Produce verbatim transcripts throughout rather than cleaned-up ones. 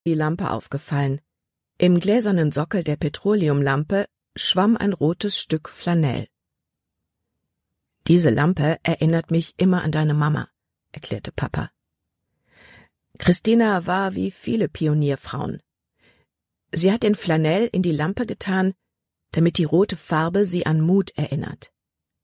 die Lampe aufgefallen. Im gläsernen Sockel der Petroleumlampe schwamm ein rotes Stück Flanell. »Diese Lampe erinnert mich immer an deine Mama«, erklärte Papa. Christina war wie viele Pionierfrauen. Sie hat den Flanell in die Lampe getan, damit die rote Farbe sie an Mut erinnert.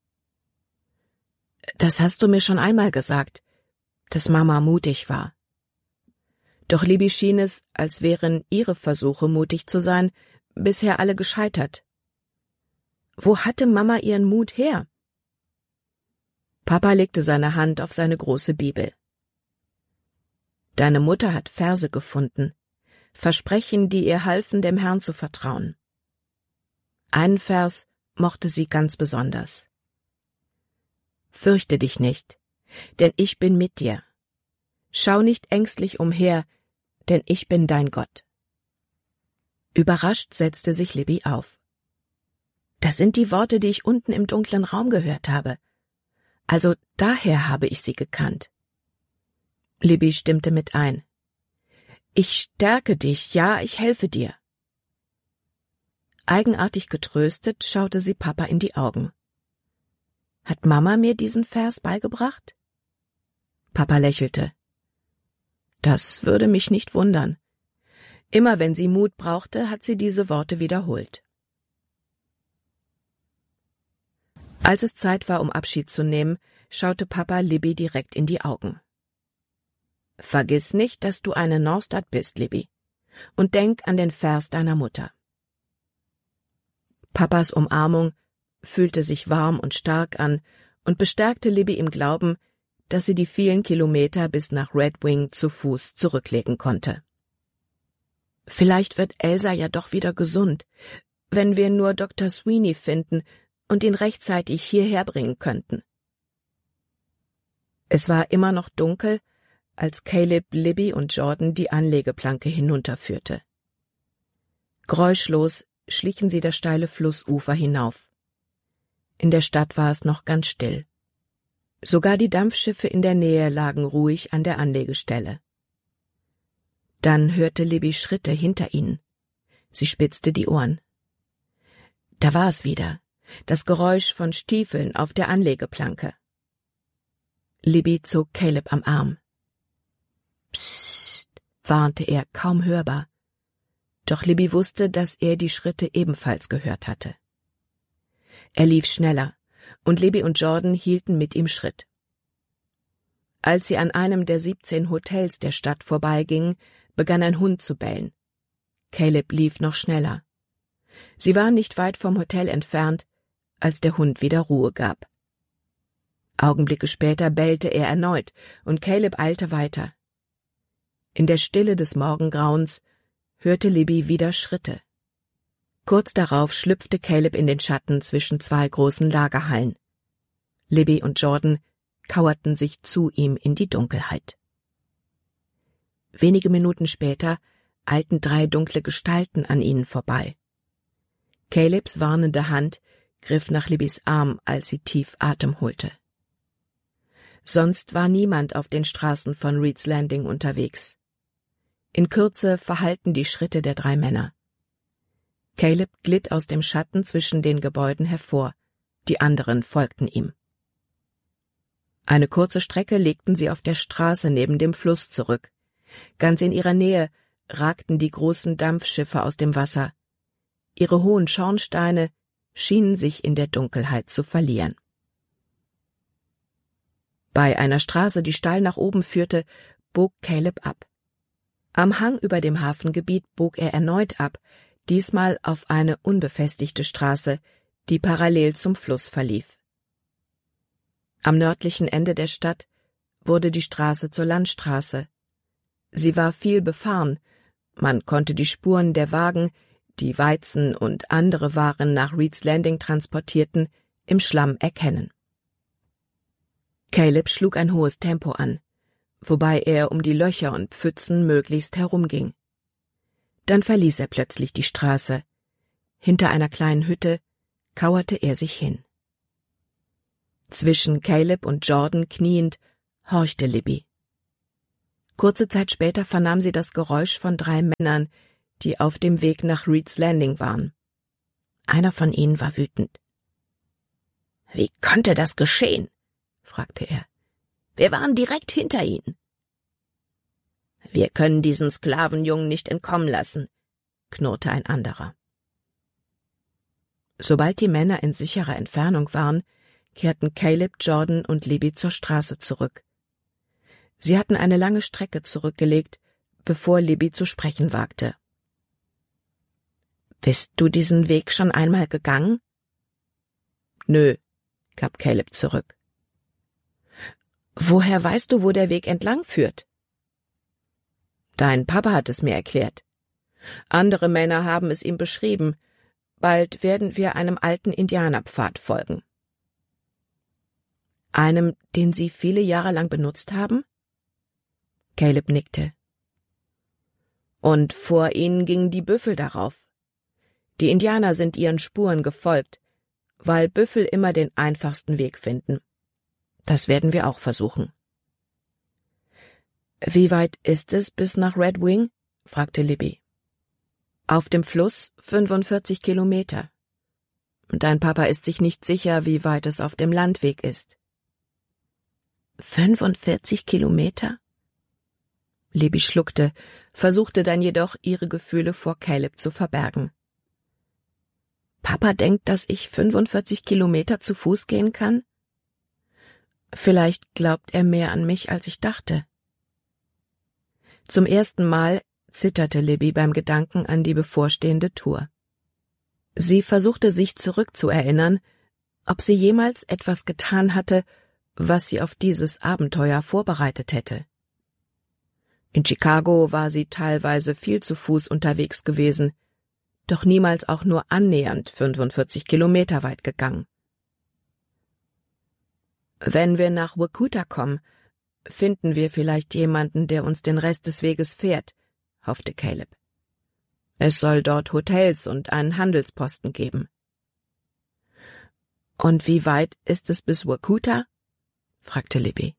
»Das hast du mir schon einmal gesagt, dass Mama mutig war.« Doch Libby schien es, als wären ihre Versuche, mutig zu sein, bisher alle gescheitert. Wo hatte Mama ihren Mut her? Papa legte seine Hand auf seine große Bibel. »Deine Mutter hat Verse gefunden, Versprechen, die ihr halfen, dem Herrn zu vertrauen. Einen Vers mochte sie ganz besonders. »Fürchte dich nicht, denn ich bin mit dir. Schau nicht ängstlich umher, denn ich bin dein Gott.« Überrascht setzte sich Libby auf. »Das sind die Worte, die ich unten im dunklen Raum gehört habe. Also daher habe ich sie gekannt.« Libby stimmte mit ein. »Ich stärke dich, ja, ich helfe dir.« Eigenartig getröstet schaute sie Papa in die Augen. »Hat Mama mir diesen Vers beigebracht?« Papa lächelte. »Das würde mich nicht wundern. Immer wenn sie Mut brauchte, hat sie diese Worte wiederholt.« Als es Zeit war, um Abschied zu nehmen, schaute Papa Libby direkt in die Augen. »Vergiss nicht, dass du eine Norstad bist, Libby, und denk an den Vers deiner Mutter.« Papas Umarmung fühlte sich warm und stark an und bestärkte Libby im Glauben, dass sie die vielen Kilometer bis nach Red Wing zu Fuß zurücklegen konnte. »Vielleicht wird Elsa ja doch wieder gesund, wenn wir nur Doktor Sweeney finden und ihn rechtzeitig hierher bringen könnten.« Es war immer noch dunkel, als Caleb Libby und Jordan die Anlegeplanke hinunterführte. Geräuschlos schlichen sie das steile Flussufer hinauf. In der Stadt war es noch ganz still. Sogar die Dampfschiffe in der Nähe lagen ruhig an der Anlegestelle. Dann hörte Libby Schritte hinter ihnen. Sie spitzte die Ohren. Da war es wieder, das Geräusch von Stiefeln auf der Anlegeplanke. Libby zog Caleb am Arm. »Psst«, warnte er, kaum hörbar. Doch Libby wusste, dass er die Schritte ebenfalls gehört hatte. Er lief schneller, und Libby und Jordan hielten mit ihm Schritt. Als sie an einem der siebzehn Hotels der Stadt vorbeigingen, begann ein Hund zu bellen. Caleb lief noch schneller. Sie waren nicht weit vom Hotel entfernt, als der Hund wieder Ruhe gab. Augenblicke später bellte er erneut, und Caleb eilte weiter. In der Stille des Morgengrauens hörte Libby wieder Schritte. Kurz darauf schlüpfte Caleb in den Schatten zwischen zwei großen Lagerhallen. Libby und Jordan kauerten sich zu ihm in die Dunkelheit. Wenige Minuten später eilten drei dunkle Gestalten an ihnen vorbei. Calebs warnende Hand griff nach Libbys Arm, als sie tief Atem holte. Sonst war niemand auf den Straßen von Reeds Landing unterwegs. In Kürze verhallten die Schritte der drei Männer. Caleb glitt aus dem Schatten zwischen den Gebäuden hervor, die anderen folgten ihm. Eine kurze Strecke legten sie auf der Straße neben dem Fluss zurück. Ganz in ihrer Nähe ragten die großen Dampfschiffe aus dem Wasser. Ihre hohen Schornsteine schienen sich in der Dunkelheit zu verlieren. Bei einer Straße, die steil nach oben führte, bog Caleb ab. Am Hang über dem Hafengebiet bog er erneut ab, diesmal auf eine unbefestigte Straße, die parallel zum Fluss verlief. Am nördlichen Ende der Stadt wurde die Straße zur Landstraße. Sie war viel befahren, man konnte die Spuren der Wagen, die Weizen und andere Waren nach Reeds Landing transportierten, im Schlamm erkennen. Caleb schlug ein hohes Tempo an, wobei er um die Löcher und Pfützen möglichst herumging. Dann verließ er plötzlich die Straße. Hinter einer kleinen Hütte kauerte er sich hin. Zwischen Caleb und Jordan kniend horchte Libby. Kurze Zeit später vernahm sie das Geräusch von drei Männern, die auf dem Weg nach Reed's Landing waren. Einer von ihnen war wütend. »Wie konnte das geschehen?« fragte er. »Wir waren direkt hinter ihnen.« »Wir können diesen Sklavenjungen nicht entkommen lassen«, knurrte ein anderer. Sobald die Männer in sicherer Entfernung waren, kehrten Caleb, Jordan und Libby zur Straße zurück. Sie hatten eine lange Strecke zurückgelegt, bevor Libby zu sprechen wagte. »Bist du diesen Weg schon einmal gegangen?« »Nö«, gab Caleb zurück. »Woher weißt du, wo der Weg entlang führt?« »Dein Papa hat es mir erklärt. Andere Männer haben es ihm beschrieben. Bald werden wir einem alten Indianerpfad folgen.« »Einem, den Sie viele Jahre lang benutzt haben?« Caleb nickte. »Und vor ihnen gingen die Büffel darauf. Die Indianer sind ihren Spuren gefolgt, weil Büffel immer den einfachsten Weg finden. Das werden wir auch versuchen.« »Wie weit ist es bis nach Red Wing?« fragte Libby. »Auf dem Fluss fünfundvierzig Kilometer. Dein Papa ist sich nicht sicher, wie weit es auf dem Landweg ist.« »fünfundvierzig Kilometer?« Libby schluckte, versuchte dann jedoch, ihre Gefühle vor Caleb zu verbergen. »Papa denkt, dass ich fünfundvierzig Kilometer zu Fuß gehen kann? Vielleicht glaubt er mehr an mich, als ich dachte.« Zum ersten Mal zitterte Libby beim Gedanken an die bevorstehende Tour. Sie versuchte sich zurückzuerinnern, ob sie jemals etwas getan hatte, was sie auf dieses Abenteuer vorbereitet hätte. In Chicago war sie teilweise viel zu Fuß unterwegs gewesen, doch niemals auch nur annähernd fünfundvierzig Kilometer weit gegangen. »Wenn wir nach Wakuta kommen, finden wir vielleicht jemanden, der uns den Rest des Weges fährt«, hoffte Caleb. »Es soll dort Hotels und einen Handelsposten geben.« »Und wie weit ist es bis Wakuta?« fragte Libby.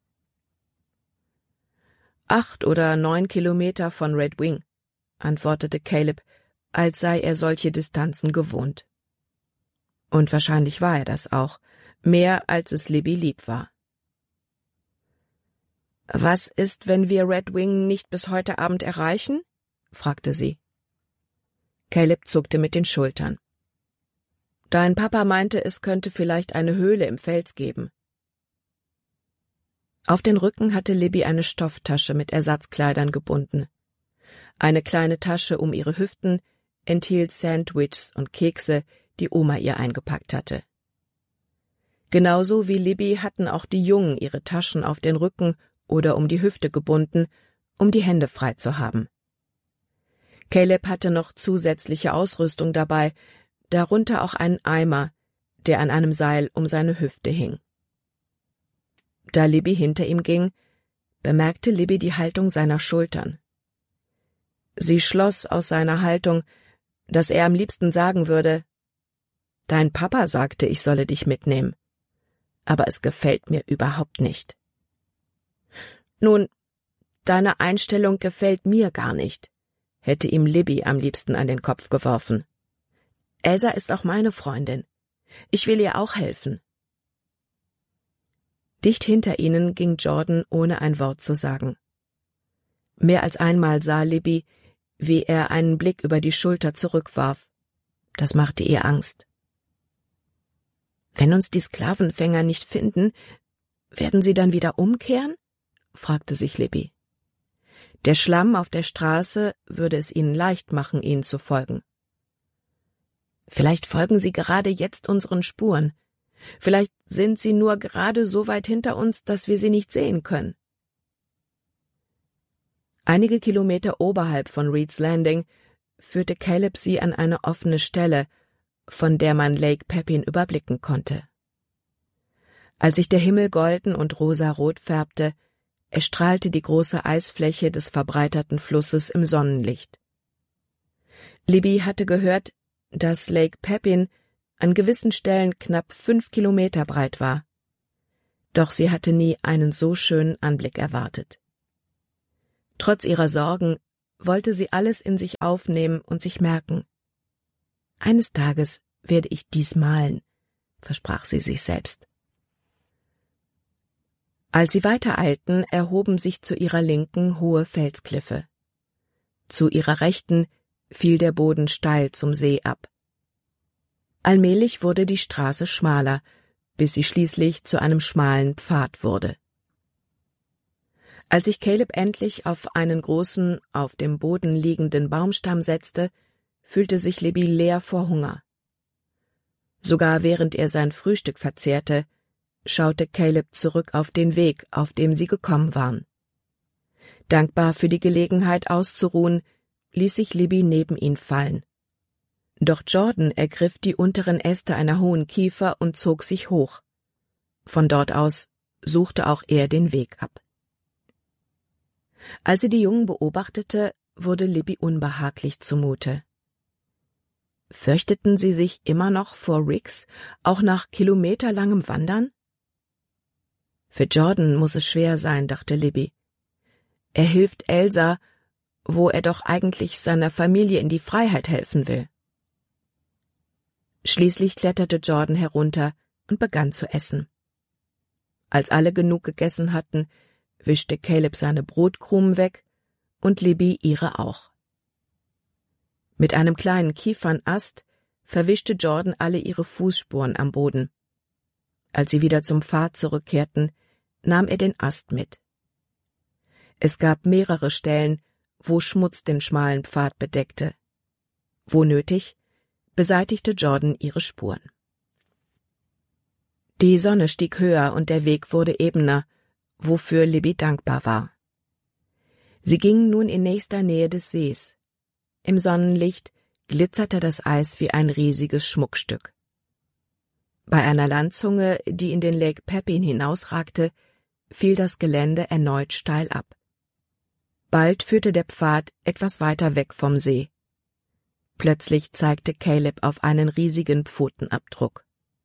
»Acht oder neun Kilometer von Red Wing«, antwortete Caleb, als sei er solche Distanzen gewohnt. Und wahrscheinlich war er das auch, mehr als es Libby lieb war. »Was ist, wenn wir Red Wing nicht bis heute Abend erreichen?« fragte sie. Caleb zuckte mit den Schultern. »Dein Papa meinte, es könnte vielleicht eine Höhle im Fels geben.« Auf den Rücken hatte Libby eine Stofftasche mit Ersatzkleidern gebunden. Eine kleine Tasche um ihre Hüften enthielt Sandwiches und Kekse, die Oma ihr eingepackt hatte. Genauso wie Libby hatten auch die Jungen ihre Taschen auf den Rücken oder um die Hüfte gebunden, um die Hände frei zu haben. Caleb hatte noch zusätzliche Ausrüstung dabei, darunter auch einen Eimer, der an einem Seil um seine Hüfte hing. Da Libby hinter ihm ging, bemerkte Libby die Haltung seiner Schultern. Sie schloss aus seiner Haltung, dass er am liebsten sagen würde, »Dein Papa sagte, ich solle dich mitnehmen, aber es gefällt mir überhaupt nicht.« »Nun, deine Einstellung gefällt mir gar nicht«, hätte ihm Libby am liebsten an den Kopf geworfen. »Elsa ist auch meine Freundin. Ich will ihr auch helfen.« Dicht hinter ihnen ging Jordan, ohne ein Wort zu sagen. Mehr als einmal sah Libby, wie er einen Blick über die Schulter zurückwarf. Das machte ihr Angst. »Wenn uns die Sklavenfänger nicht finden, werden sie dann wieder umkehren?« fragte sich Libby. Der Schlamm auf der Straße würde es ihnen leicht machen, ihnen zu folgen. »Vielleicht folgen sie gerade jetzt unseren Spuren. Vielleicht sind sie nur gerade so weit hinter uns, dass wir sie nicht sehen können.« Einige Kilometer oberhalb von Reed's Landing führte Caleb sie an eine offene Stelle, von der man Lake Pepin überblicken konnte. Als sich der Himmel golden und rosarot färbte, erstrahlte die große Eisfläche des verbreiterten Flusses im Sonnenlicht. Libby hatte gehört, dass Lake Pepin an gewissen Stellen knapp fünf Kilometer breit war. Doch sie hatte nie einen so schönen Anblick erwartet. Trotz ihrer Sorgen wollte sie alles in sich aufnehmen und sich merken. Eines Tages werde ich dies malen, versprach sie sich selbst. Als sie weitereilten, erhoben sich zu ihrer Linken hohe Felskliffe. Zu ihrer Rechten fiel der Boden steil zum See ab. Allmählich wurde die Straße schmaler, bis sie schließlich zu einem schmalen Pfad wurde. Als sich Caleb endlich auf einen großen, auf dem Boden liegenden Baumstamm setzte, fühlte sich Libby leer vor Hunger. Sogar während er sein Frühstück verzehrte, schaute Caleb zurück auf den Weg, auf dem sie gekommen waren. Dankbar für die Gelegenheit auszuruhen, ließ sich Libby neben ihn fallen. Doch Jordan ergriff die unteren Äste einer hohen Kiefer und zog sich hoch. Von dort aus suchte auch er den Weg ab. Als sie die Jungen beobachtete, wurde Libby unbehaglich zumute. Fürchteten sie sich immer noch vor Rix, auch nach kilometerlangem Wandern? Für Jordan muss es schwer sein, dachte Libby. Er hilft Elsa, wo er doch eigentlich seiner Familie in die Freiheit helfen will. Schließlich kletterte Jordan herunter und begann zu essen. Als alle genug gegessen hatten, wischte Caleb seine Brotkrumen weg und Libby ihre auch. Mit einem kleinen Kiefernast verwischte Jordan alle ihre Fußspuren am Boden. Als sie wieder zum Pfad zurückkehrten, nahm er den Ast mit. Es gab mehrere Stellen, wo Schmutz den schmalen Pfad bedeckte. Wo nötig, beseitigte Jordan ihre Spuren. Die Sonne stieg höher und der Weg wurde ebener, wofür Libby dankbar war. Sie gingen nun in nächster Nähe des Sees. Im Sonnenlicht glitzerte das Eis wie ein riesiges Schmuckstück. Bei einer Landzunge, die in den Lake Pepin hinausragte, fiel das Gelände erneut steil ab. Bald führte der Pfad etwas weiter weg vom See. Plötzlich zeigte Caleb auf einen riesigen Pfotenabdruck.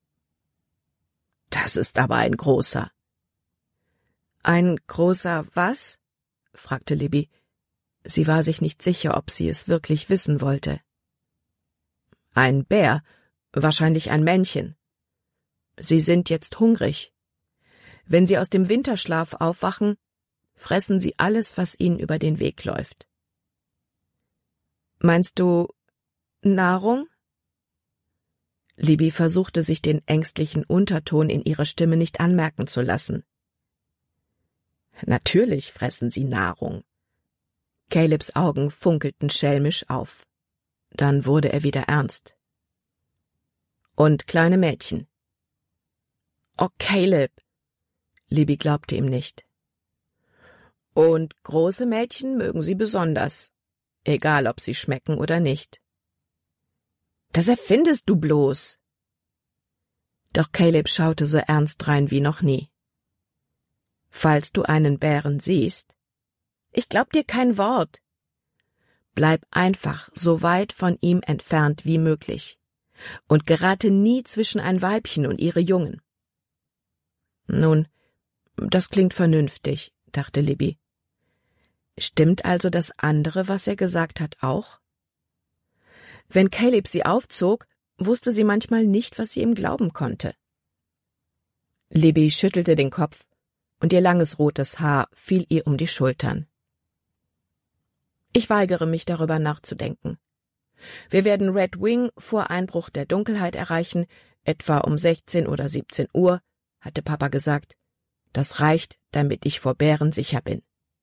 »Das ist aber ein großer.« »Ein großer was?« fragte Libby. Sie war sich nicht sicher, ob sie es wirklich wissen wollte. »Ein Bär, wahrscheinlich ein Männchen. Sie sind jetzt hungrig. Wenn sie aus dem Winterschlaf aufwachen, fressen sie alles, was ihnen über den Weg läuft.« »Meinst du Nahrung?« Libby versuchte, sich den ängstlichen Unterton in ihrer Stimme nicht anmerken zu lassen. »Natürlich fressen sie Nahrung.« Calebs Augen funkelten schelmisch auf. Dann wurde er wieder ernst. »Und kleine Mädchen?« »Oh, Caleb!« Libby glaubte ihm nicht. »Und große Mädchen mögen sie besonders, egal ob sie schmecken oder nicht.« »Das erfindest du bloß!« Doch Caleb schaute so ernst drein wie noch nie. »Falls du einen Bären siehst, ich glaub dir kein Wort. Bleib einfach so weit von ihm entfernt wie möglich und gerate nie zwischen ein Weibchen und ihre Jungen.« »Nun, das klingt vernünftig«, dachte Libby. »Stimmt also das andere, was er gesagt hat, auch?« Wenn Caleb sie aufzog, wusste sie manchmal nicht, was sie ihm glauben konnte. Libby schüttelte den Kopf, und ihr langes rotes Haar fiel ihr um die Schultern. »Ich weigere mich, darüber nachzudenken. Wir werden Red Wing vor Einbruch der Dunkelheit erreichen, etwa um sechzehn oder siebzehn Uhr, hatte Papa gesagt. Das reicht, damit ich vor Bären sicher bin.«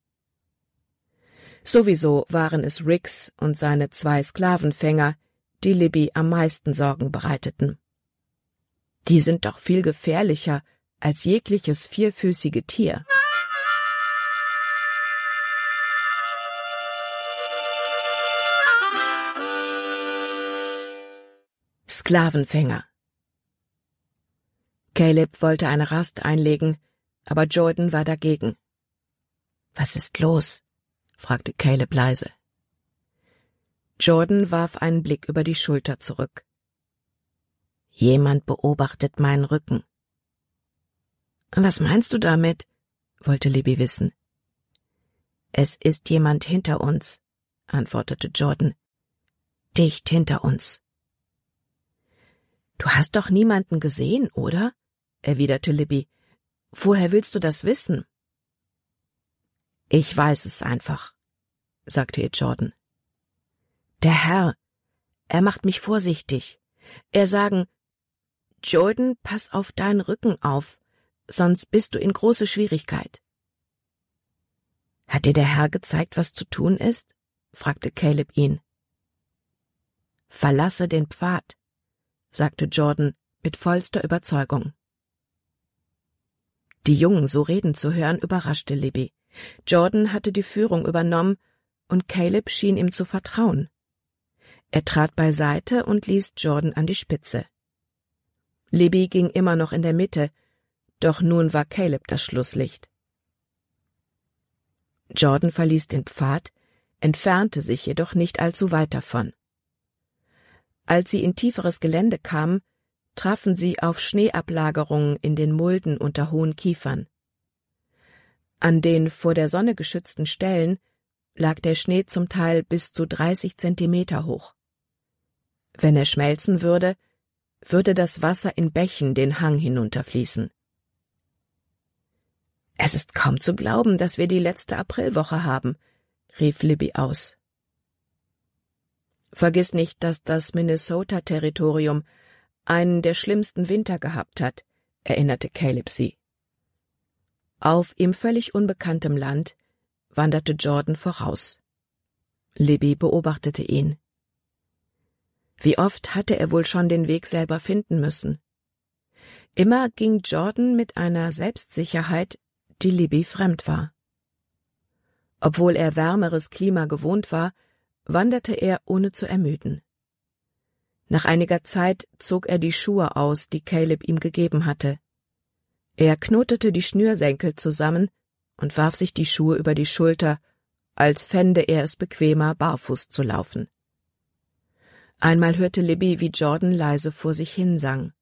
Sowieso waren es Rix und seine zwei Sklavenfänger, die Libby am meisten Sorgen bereiteten. Die sind doch viel gefährlicher als jegliches vierfüßige Tier. Sklavenfänger. Caleb wollte eine Rast einlegen, aber Jordan war dagegen. »Was ist los?« fragte Caleb leise. Jordan warf einen Blick über die Schulter zurück. »Jemand beobachtet meinen Rücken.« »Was meinst du damit?« wollte Libby wissen. Es ist jemand hinter uns, antwortete Jordan. Dicht hinter uns. Du hast doch niemanden gesehen, oder? Erwiderte Libby. Woher willst du das wissen? Ich weiß es einfach, sagte ihr Jordan. Der Herr, er macht mich vorsichtig. Er sagen, Jordan, pass auf deinen Rücken auf, sonst bist du in große Schwierigkeit. Hat dir der Herr gezeigt, was zu tun ist? Fragte Caleb ihn. Verlasse den Pfad, sagte Jordan mit vollster Überzeugung. Die Jungen so reden zu hören, überraschte Libby. Jordan hatte die Führung übernommen und Caleb schien ihm zu vertrauen. Er trat beiseite und ließ Jordan an die Spitze. Libby ging immer noch in der Mitte, doch nun war Caleb das Schlusslicht. Jordan verließ den Pfad, entfernte sich jedoch nicht allzu weit davon. Als sie in tieferes Gelände kamen, trafen sie auf Schneeablagerungen in den Mulden unter hohen Kiefern. An den vor der Sonne geschützten Stellen lag der Schnee zum Teil bis zu dreißig Zentimeter hoch. Wenn er schmelzen würde, würde das Wasser in Bächen den Hang hinunterfließen. »Es ist kaum zu glauben, dass wir die letzte Aprilwoche haben«, rief Libby aus. »Vergiss nicht, dass das Minnesota-Territorium einen der schlimmsten Winter gehabt hat«, erinnerte Caleb sie. Auf ihm völlig unbekanntem Land wanderte Jordan voraus. Libby beobachtete ihn. Wie oft hatte er wohl schon den Weg selber finden müssen? Immer ging Jordan mit einer Selbstsicherheit, die Libby fremd war. Obwohl er wärmeres Klima gewohnt war, wanderte er ohne zu ermüden. Nach einiger Zeit zog er die Schuhe aus, die Caleb ihm gegeben hatte. Er knotete die Schnürsenkel zusammen und warf sich die Schuhe über die Schulter, als fände er es bequemer, barfuß zu laufen. Einmal hörte Libby, wie Jordan leise vor sich hin sang.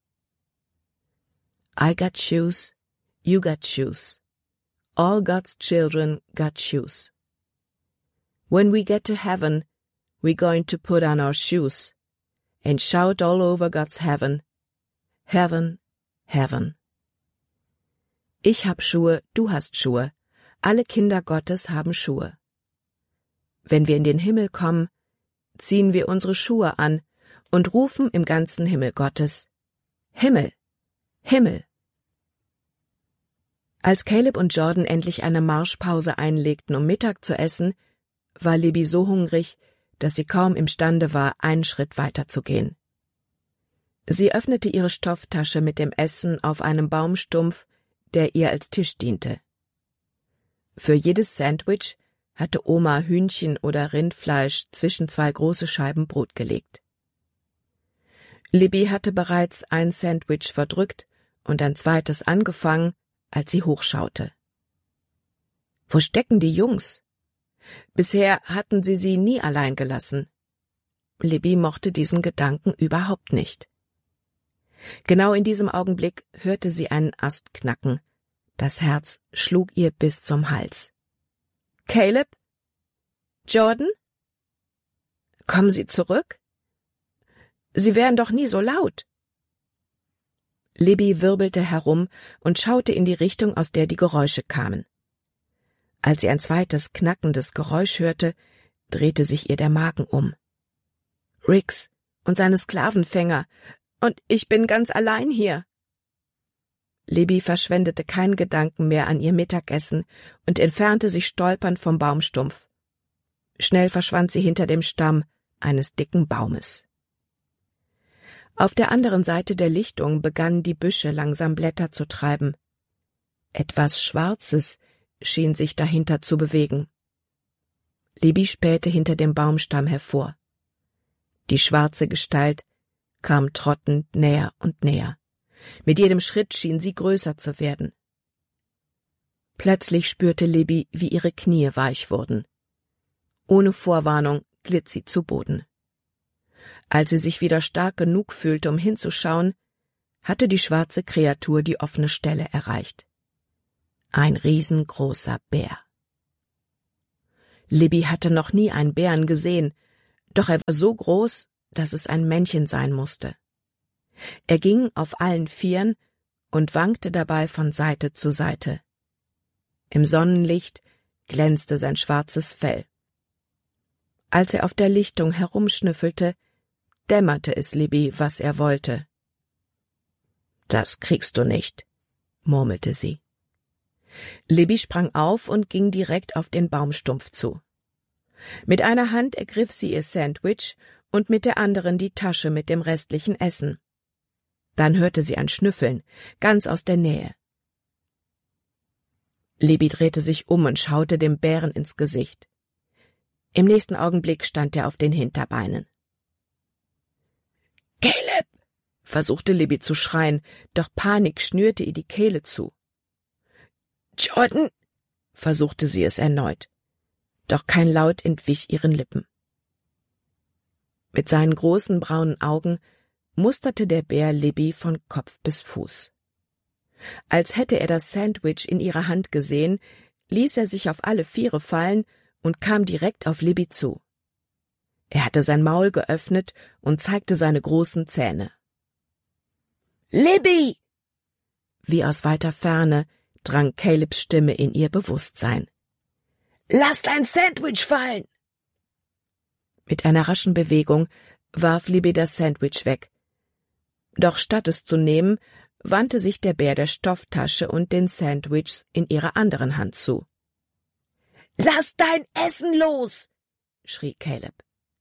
I got shoes, you got shoes. All God's children got shoes. When we get to heaven, we're going to put on our shoes and shout all over God's heaven, Heaven, Heaven. Ich hab Schuhe, du hast Schuhe, alle Kinder Gottes haben Schuhe. Wenn wir in den Himmel kommen, ziehen wir unsere Schuhe an und rufen im ganzen Himmel Gottes, Himmel, Himmel. Als Caleb und Jordan endlich eine Marschpause einlegten, um Mittag zu essen, war Libby so hungrig, dass sie kaum imstande war, einen Schritt weiter zu gehen. Sie öffnete ihre Stofftasche mit dem Essen auf einem Baumstumpf, der ihr als Tisch diente. Für jedes Sandwich hatte Oma Hühnchen oder Rindfleisch zwischen zwei große Scheiben Brot gelegt. Libby hatte bereits ein Sandwich verdrückt und ein zweites angefangen, als sie hochschaute. Wo stecken die Jungs? Bisher hatten sie sie nie allein gelassen. Libby mochte diesen Gedanken überhaupt nicht. Genau in diesem Augenblick hörte sie einen Ast knacken. Das Herz schlug ihr bis zum Hals. »Caleb? Jordan? Kommen Sie zurück? Sie wären doch nie so laut.« Libby wirbelte herum und schaute in die Richtung, aus der die Geräusche kamen. Als sie ein zweites knackendes Geräusch hörte, drehte sich ihr der Magen um. »Riggs und seine Sklavenfänger, und ich bin ganz allein hier.« Libby verschwendete keinen Gedanken mehr an ihr Mittagessen und entfernte sich stolpernd vom Baumstumpf. Schnell verschwand sie hinter dem Stamm eines dicken Baumes. Auf der anderen Seite der Lichtung begannen die Büsche langsam Blätter zu treiben. Etwas Schwarzes schien sich dahinter zu bewegen. Libby spähte hinter dem Baumstamm hervor. Die schwarze Gestalt kam trottend näher und näher. Mit jedem Schritt schien sie größer zu werden. Plötzlich spürte Libby, wie ihre Knie weich wurden. Ohne Vorwarnung glitt sie zu Boden. Als sie sich wieder stark genug fühlte, um hinzuschauen, hatte die schwarze Kreatur die offene Stelle erreicht. Ein riesengroßer Bär. Libby hatte noch nie einen Bären gesehen, doch er war so groß, dass es ein Männchen sein musste. Er ging auf allen Vieren und wankte dabei von Seite zu Seite. Im Sonnenlicht glänzte sein schwarzes Fell. Als er auf der Lichtung herumschnüffelte, dämmerte es Libby, was er wollte. »Das kriegst du nicht«, murmelte sie. Libby sprang auf und ging direkt auf den Baumstumpf zu. Mit einer Hand ergriff sie ihr Sandwich und mit der anderen die Tasche mit dem restlichen Essen. Dann hörte sie ein Schnüffeln, ganz aus der Nähe. Libby drehte sich um und schaute dem Bären ins Gesicht. Im nächsten Augenblick stand er auf den Hinterbeinen. »Caleb!« versuchte Libby zu schreien, doch Panik schnürte ihr die Kehle zu. »Jordan!« versuchte sie es erneut, doch kein Laut entwich ihren Lippen. Mit seinen großen braunen Augen musterte der Bär Libby von Kopf bis Fuß. Als hätte er das Sandwich in ihrer Hand gesehen, ließ er sich auf alle Viere fallen und kam direkt auf Libby zu. Er hatte sein Maul geöffnet und zeigte seine großen Zähne. »Libby!« Wie aus weiter Ferne drang Calebs Stimme in ihr Bewusstsein. »Lass dein Sandwich fallen!« Mit einer raschen Bewegung warf Libby das Sandwich weg. Doch statt es zu nehmen, wandte sich der Bär der Stofftasche und den Sandwichs in ihrer anderen Hand zu. »Lass dein Essen los!« schrie Caleb.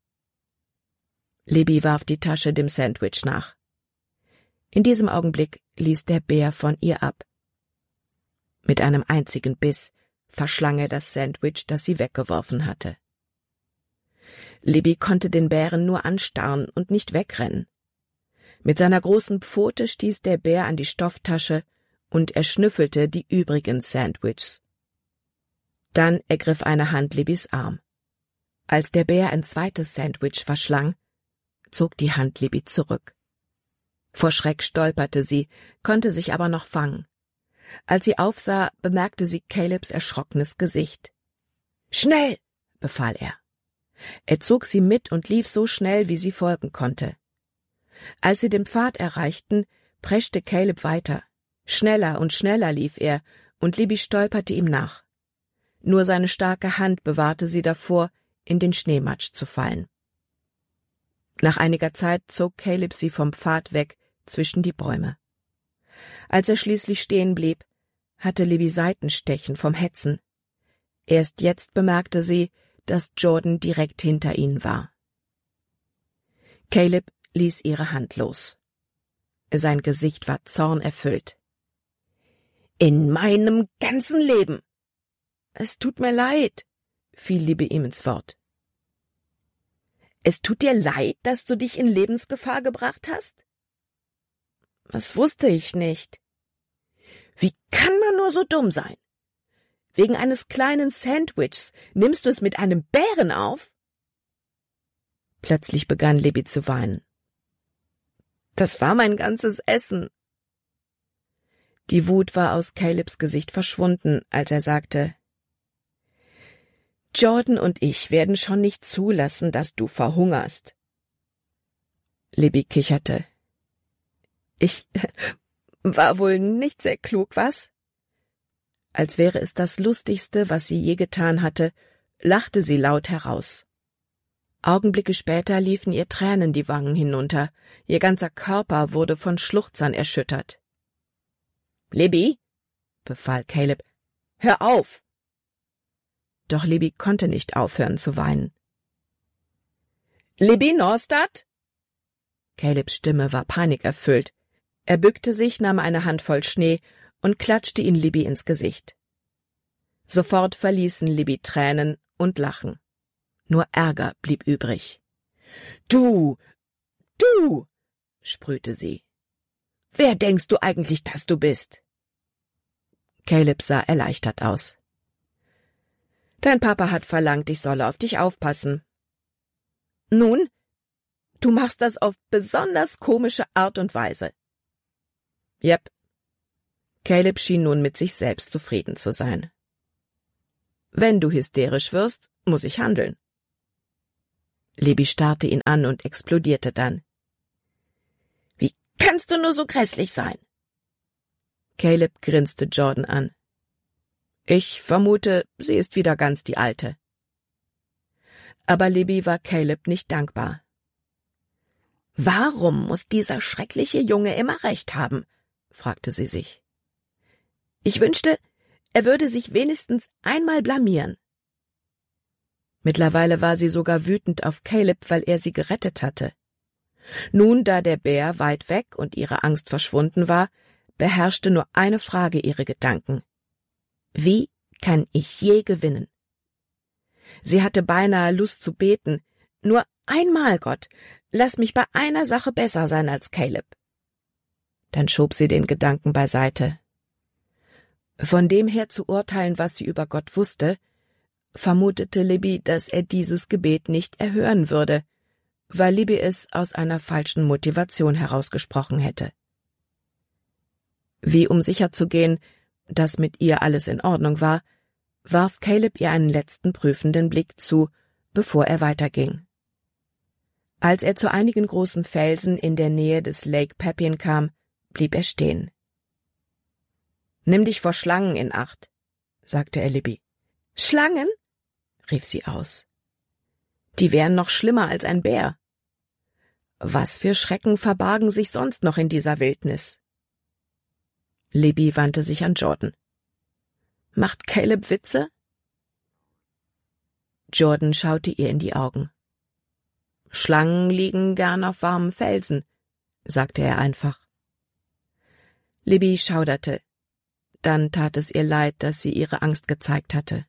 Libby warf die Tasche dem Sandwich nach. In diesem Augenblick ließ der Bär von ihr ab. Mit einem einzigen Biss verschlang er das Sandwich, das sie weggeworfen hatte. Libby konnte den Bären nur anstarren und nicht wegrennen. Mit seiner großen Pfote stieß der Bär an die Stofftasche und er schnüffelte die übrigen Sandwiches. Dann ergriff eine Hand Libbys Arm. Als der Bär ein zweites Sandwich verschlang, zog die Hand Libby zurück. Vor Schreck stolperte sie, konnte sich aber noch fangen. Als sie aufsah, bemerkte sie Calebs erschrockenes Gesicht. »Schnell!« befahl er. Er zog sie mit und lief so schnell, wie sie folgen konnte. Als sie den Pfad erreichten, preschte Caleb weiter. Schneller und schneller lief er, und Libby stolperte ihm nach. Nur seine starke Hand bewahrte sie davor, in den Schneematsch zu fallen. Nach einiger Zeit zog Caleb sie vom Pfad weg zwischen die Bäume. Als er schließlich stehen blieb, hatte Libby Seitenstechen vom Hetzen. Erst jetzt bemerkte sie, dass Jordan direkt hinter ihnen war. Caleb ließ ihre Hand los. Sein Gesicht war zornerfüllt. »In meinem ganzen Leben!« »Es tut mir leid«, fiel Libby ihm ins Wort. »Es tut dir leid, dass du dich in Lebensgefahr gebracht hast?« »Das wusste ich nicht.« »Wie kann man nur so dumm sein? Wegen eines kleinen Sandwichs nimmst du es mit einem Bären auf?« Plötzlich begann Libby zu weinen. »Das war mein ganzes Essen.« Die Wut war aus Calebs Gesicht verschwunden, als er sagte, »Jordan und ich werden schon nicht zulassen, dass du verhungerst.« Libby kicherte. »Ich war wohl nicht sehr klug, was?« Als wäre es das Lustigste, was sie je getan hatte, lachte sie laut heraus. Augenblicke später liefen ihr Tränen die Wangen hinunter, ihr ganzer Körper wurde von Schluchzern erschüttert. »Libby«, befahl Caleb, »hör auf!« Doch Libby konnte nicht aufhören zu weinen. »Libby Norstad?« Calebs Stimme war panikerfüllt. Er bückte sich, nahm eine Handvoll Schnee und klatschte ihn Libby ins Gesicht. Sofort verließen Libby Tränen und Lachen. Nur Ärger blieb übrig. »Du, du«, sprühte sie. »Wer denkst du eigentlich, dass du bist?« Caleb sah erleichtert aus. »Dein Papa hat verlangt, ich solle auf dich aufpassen.« »Nun, du machst das auf besonders komische Art und Weise.« »Jep.« Caleb schien nun mit sich selbst zufrieden zu sein. »Wenn du hysterisch wirst, muss ich handeln. Libby starrte ihn an und explodierte dann. »Wie kannst du nur so grässlich sein?« Caleb grinste Jordan an. »Ich vermute, sie ist wieder ganz die Alte.« Aber Libby war Caleb nicht dankbar. »Warum muss dieser schreckliche Junge immer recht haben?« fragte sie sich. »Ich wünschte, er würde sich wenigstens einmal blamieren.« Mittlerweile war sie sogar wütend auf Caleb, weil er sie gerettet hatte. Nun, da der Bär weit weg und ihre Angst verschwunden war, beherrschte nur eine Frage ihre Gedanken. Wie kann ich je gewinnen? Sie hatte beinahe Lust zu beten. Nur einmal, Gott, lass mich bei einer Sache besser sein als Caleb. Dann schob sie den Gedanken beiseite. Von dem her zu urteilen, was sie über Gott wusste, vermutete Libby, dass er dieses Gebet nicht erhören würde, weil Libby es aus einer falschen Motivation herausgesprochen hätte. Wie um sicherzugehen, dass mit ihr alles in Ordnung war, warf Caleb ihr einen letzten prüfenden Blick zu, bevor er weiterging. Als er zu einigen großen Felsen in der Nähe des Lake Pepin kam, blieb er stehen. »Nimm dich vor Schlangen in Acht«, sagte er Libby. »Schlangen?« rief sie aus. »Die wären noch schlimmer als ein Bär. Was für Schrecken verbargen sich sonst noch in dieser Wildnis?« Libby wandte sich an Jordan. »Macht Caleb Witze?« Jordan schaute ihr in die Augen. »Schlangen liegen gern auf warmen Felsen«, sagte er einfach. Libby schauderte. Dann tat es ihr leid, dass sie ihre Angst gezeigt hatte.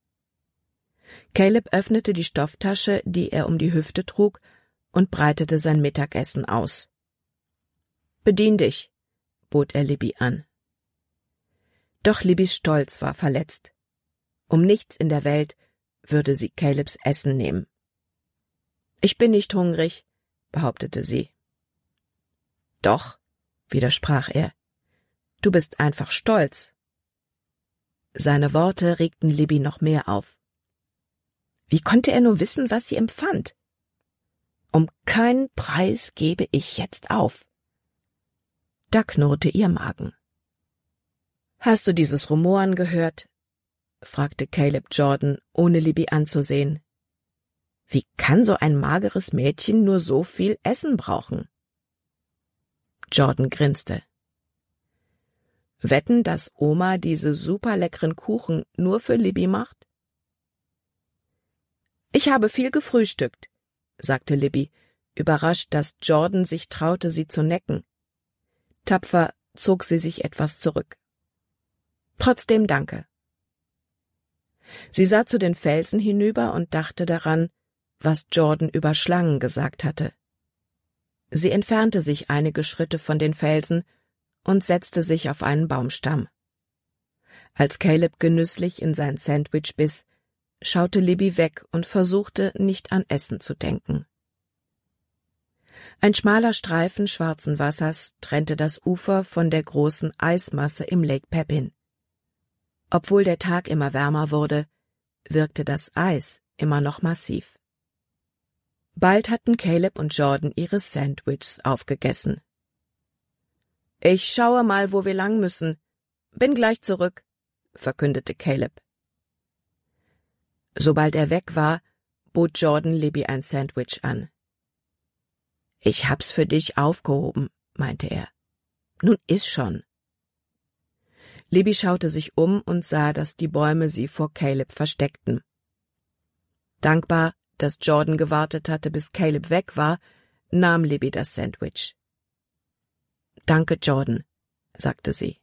Caleb öffnete die Stofftasche, die er um die Hüfte trug, und breitete sein Mittagessen aus. »Bedien dich«, bot er Libby an. Doch Libbys Stolz war verletzt. Um nichts in der Welt würde sie Calebs Essen nehmen. »Ich bin nicht hungrig«, behauptete sie. »Doch«, widersprach er, »du bist einfach stolz.« Seine Worte regten Libby noch mehr auf. Wie konnte er nur wissen, was sie empfand? »Um keinen Preis gebe ich jetzt auf.« Da knurrte ihr Magen. »Hast du dieses Rumoren gehört?« fragte Caleb Jordan, ohne Libby anzusehen. »Wie kann so ein mageres Mädchen nur so viel Essen brauchen?« Jordan grinste. »Wetten, dass Oma diese superleckeren Kuchen nur für Libby macht?« »Ich habe viel gefrühstückt«, sagte Libby, überrascht, dass Jordan sich traute, sie zu necken. Tapfer zog sie sich etwas zurück. »Trotzdem danke.« Sie sah zu den Felsen hinüber und dachte daran, was Jordan über Schlangen gesagt hatte. Sie entfernte sich einige Schritte von den Felsen und setzte sich auf einen Baumstamm. Als Caleb genüsslich in sein Sandwich biss, schaute Libby weg und versuchte, nicht an Essen zu denken. Ein schmaler Streifen schwarzen Wassers trennte das Ufer von der großen Eismasse im Lake Pepin. Obwohl der Tag immer wärmer wurde, wirkte das Eis immer noch massiv. Bald hatten Caleb und Jordan ihre Sandwiches aufgegessen. »Ich schaue mal, wo wir lang müssen. Bin gleich zurück«, verkündete Caleb. Sobald er weg war, bot Jordan Libby ein Sandwich an. »Ich hab's für dich aufgehoben«, meinte er. »Nun iss schon.« Libby schaute sich um und sah, dass die Bäume sie vor Caleb versteckten. Dankbar, dass Jordan gewartet hatte, bis Caleb weg war, nahm Libby das Sandwich. »Danke, Jordan«, sagte sie.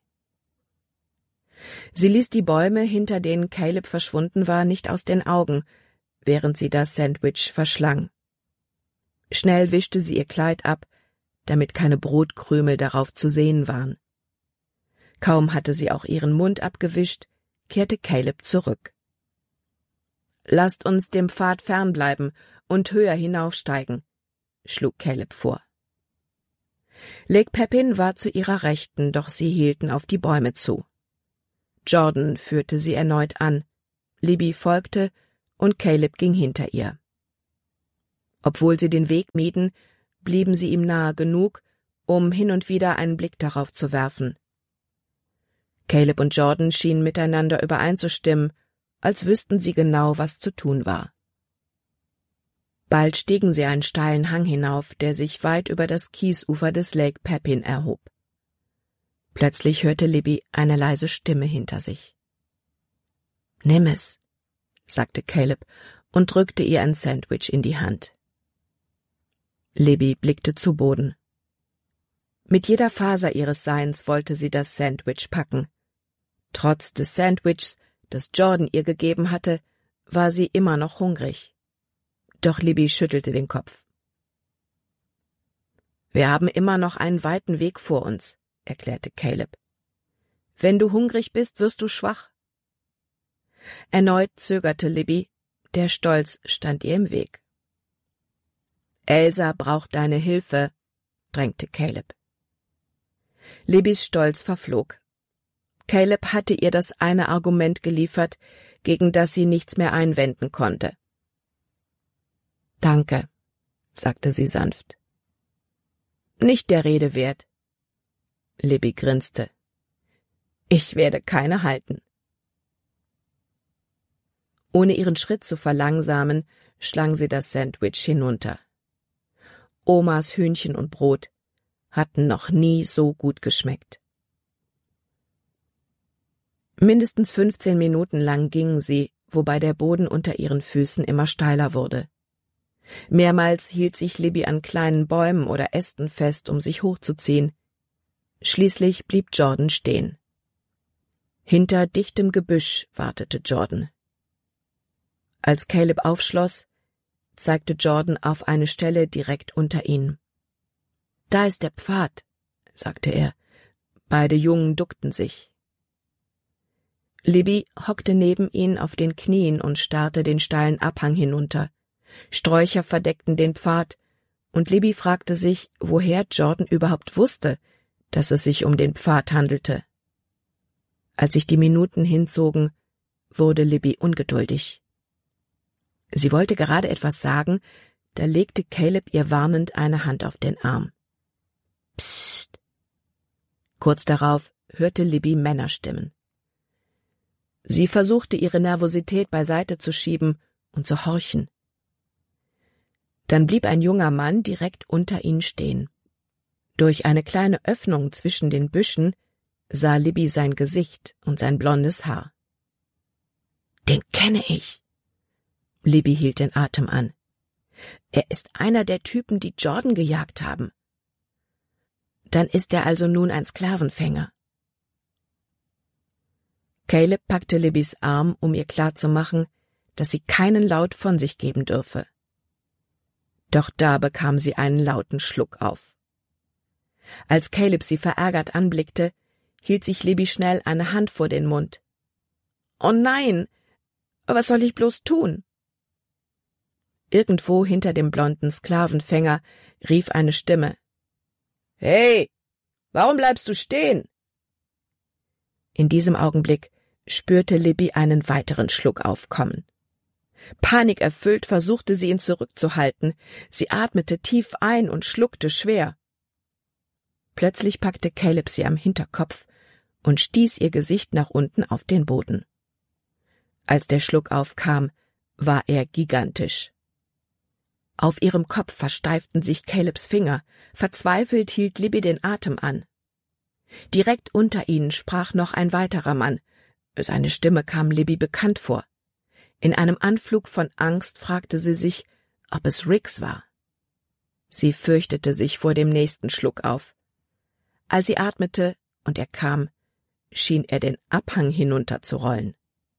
Sie ließ die Bäume, hinter denen Caleb verschwunden war, nicht aus den Augen, während sie das Sandwich verschlang. Schnell wischte sie ihr Kleid ab, damit keine Brotkrümel darauf zu sehen waren. Kaum hatte sie auch ihren Mund abgewischt, kehrte Caleb zurück. »Lasst uns dem Pfad fernbleiben und höher hinaufsteigen«, schlug Caleb vor. Lake Pepin war zu ihrer Rechten, doch sie hielten auf die Bäume zu. Jordan führte sie erneut an, Libby folgte und Caleb ging hinter ihr. Obwohl sie den Weg mieden, blieben sie ihm nahe genug, um hin und wieder einen Blick darauf zu werfen. Caleb und Jordan schienen miteinander übereinzustimmen, als wüssten sie genau, was zu tun war. Bald stiegen sie einen steilen Hang hinauf, der sich weit über das Kiesufer des Lake Pepin erhob. Plötzlich hörte Libby eine leise Stimme hinter sich. »Nimm es«, sagte Caleb und drückte ihr ein Sandwich in die Hand. Libby blickte zu Boden. Mit jeder Faser ihres Seins wollte sie das Sandwich packen. Trotz des Sandwichs, das Jordan ihr gegeben hatte, war sie immer noch hungrig. Doch Libby schüttelte den Kopf. »Wir haben immer noch einen weiten Weg vor uns«, erklärte Caleb. »Wenn du hungrig bist, wirst du schwach.« Erneut zögerte Libby, der Stolz stand ihr im Weg. »Elsa braucht deine Hilfe«, drängte Caleb. Libbys Stolz verflog. Caleb hatte ihr das eine Argument geliefert, gegen das sie nichts mehr einwenden konnte. »Danke«, sagte sie sanft. »Nicht der Rede wert.« Libby grinste. »Ich werde keine halten.« Ohne ihren Schritt zu verlangsamen, schlang sie das Sandwich hinunter. Omas Hühnchen und Brot hatten noch nie so gut geschmeckt. Mindestens fünfzehn Minuten lang gingen sie, wobei der Boden unter ihren Füßen immer steiler wurde. Mehrmals hielt sich Libby an kleinen Bäumen oder Ästen fest, um sich hochzuziehen. Schließlich blieb Jordan stehen. Hinter dichtem Gebüsch wartete Jordan. Als Caleb aufschloss, zeigte Jordan auf eine Stelle direkt unter ihnen. »Da ist der Pfad«, sagte er. Beide Jungen duckten sich. Libby hockte neben ihnen auf den Knien und starrte den steilen Abhang hinunter. Sträucher verdeckten den Pfad, und Libby fragte sich, woher Jordan überhaupt wusste, dass es sich um den Pfad handelte. Als sich die Minuten hinzogen, wurde Libby ungeduldig. Sie wollte gerade etwas sagen, da legte Caleb ihr warnend eine Hand auf den Arm. »Psst!« Kurz darauf hörte Libby Männerstimmen. Sie versuchte, ihre Nervosität beiseite zu schieben und zu horchen. Dann blieb ein junger Mann direkt unter ihnen stehen. Durch eine kleine Öffnung zwischen den Büschen sah Libby sein Gesicht und sein blondes Haar. »Den kenne ich!« Libby hielt den Atem an. »Er ist einer der Typen, die Jordan gejagt haben.« »Dann ist er also nun ein Sklavenfänger.« Caleb packte Libbys Arm, um ihr klarzumachen, dass sie keinen Laut von sich geben dürfe. Doch da bekam sie einen lauten Schluck auf. Als Caleb sie verärgert anblickte, hielt sich Libby schnell eine Hand vor den Mund. »Oh nein! Was soll ich bloß tun?« Irgendwo hinter dem blonden Sklavenfänger rief eine Stimme. »Hey, warum bleibst du stehen?« In diesem Augenblick spürte Libby einen weiteren Schluck aufkommen. Panikerfüllt versuchte sie, ihn zurückzuhalten. Sie atmete tief ein und schluckte schwer. Plötzlich packte Caleb sie am Hinterkopf und stieß ihr Gesicht nach unten auf den Boden. Als der Schluck aufkam, war er gigantisch. Auf ihrem Kopf versteiften sich Calebs Finger. Verzweifelt hielt Libby den Atem an. Direkt unter ihnen sprach noch ein weiterer Mann. Seine Stimme kam Libby bekannt vor. In einem Anflug von Angst fragte sie sich, ob es Riggs war. Sie fürchtete sich vor dem nächsten Schluck auf. Als sie atmete und er kam, schien er den Abhang hinunterzurollen.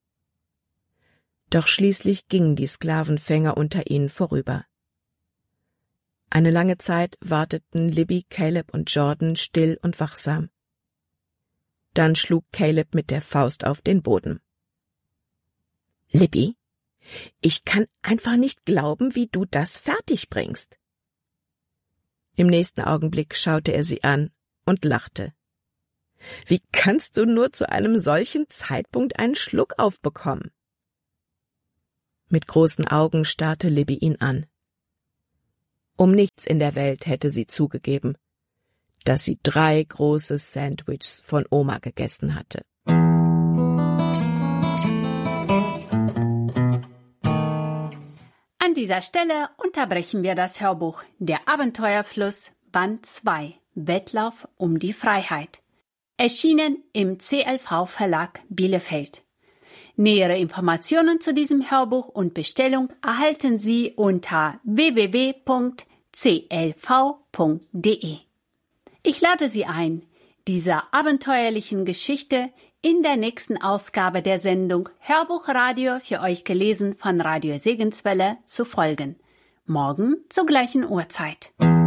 Doch schließlich gingen die Sklavenfänger unter ihnen vorüber. Eine lange Zeit warteten Libby, Caleb und Jordan still und wachsam. Dann schlug Caleb mit der Faust auf den Boden. »Libby, ich kann einfach nicht glauben, wie du das fertig bringst.« Im nächsten Augenblick schaute er sie an und lachte. »Wie kannst du nur zu einem solchen Zeitpunkt einen Schluck aufbekommen?« Mit großen Augen starrte Libby ihn an. Um nichts in der Welt hätte sie zugegeben, dass sie drei große Sandwiches von Oma gegessen hatte. An dieser Stelle unterbrechen wir das Hörbuch Der Abenteuerfluss Band zwei Wettlauf um die Freiheit. Erschienen im C L V Verlag Bielefeld. Nähere Informationen zu diesem Hörbuch und Bestellung erhalten Sie unter w w w punkt c l v punkt d e. Ich lade Sie ein, dieser abenteuerlichen Geschichte in der nächsten Ausgabe der Sendung Hörbuchradio für euch gelesen von Radio Segenswelle zu folgen. Morgen zur gleichen Uhrzeit.